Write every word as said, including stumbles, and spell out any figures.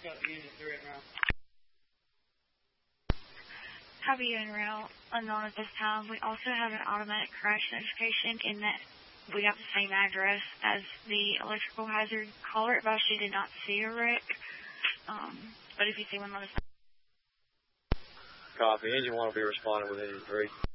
Copy you en route, unknown at this time. We also have an automatic crash notification in that we got the same address as the electrical hazard. Caller advised she did not see a wreck, um, but if you see one, let us know. Copy. Engine one will be responding within three.